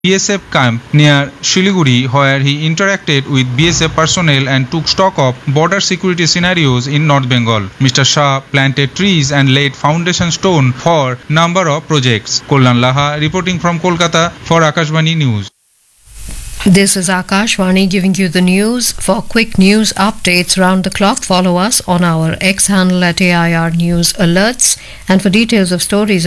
BSF camp near Shiliguri, where he interacted with BSF personnel and took stock of border security scenarios in North Bengal. Mr. Shah planted trees and laid foundation stone for number of projects. Kollan Laha reporting from Kolkata for Akashvani News. This is Akashvani giving you the news. For quick news updates round the clock, follow us on our X handle at AIR News Alerts, and for details of stories